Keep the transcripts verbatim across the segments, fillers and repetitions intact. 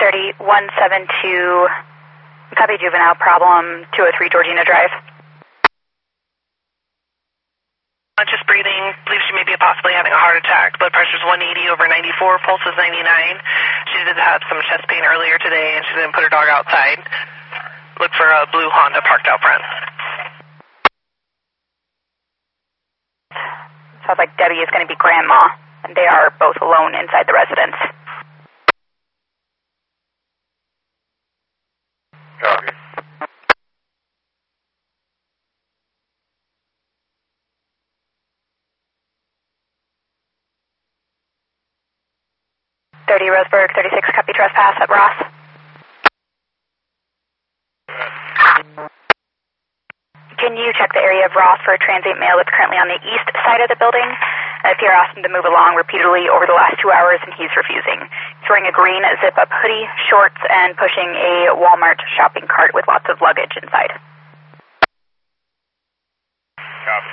thirty, one seven two, copy juvenile problem, two oh three Georgina Drive. Just breathing, believes she may be possibly having a heart attack. Blood pressure is one eighty over ninety-four, pulse is ninety-nine. She did have some chest pain earlier today, and she didn't put her dog outside. Look for a blue Honda parked out front. Sounds like Debbie is going to be grandma, and they are both alone inside the residence. Copy. thirty Roseburg, thirty-six, copy trespass at Ross. Can you check the area of Ross for a transient male that's currently on the east side of the building? Uh, if you're asked him to move along repeatedly over the last two hours and he's refusing. He's wearing a green zip-up hoodie, shorts, and pushing a Walmart shopping cart with lots of luggage inside. Copy.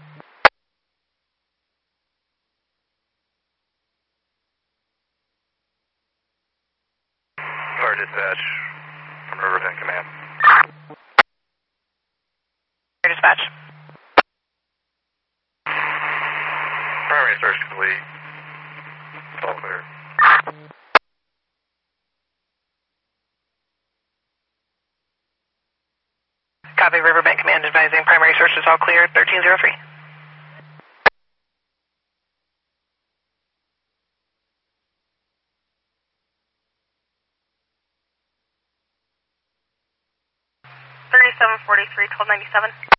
Car dispatch from Riverton Command. Dispatch. Primary search complete. It's all clear. Copy, Riverbank Command advising primary search is all clear, thirteen oh three. thirty-seven forty-three, twelve ninety-seven.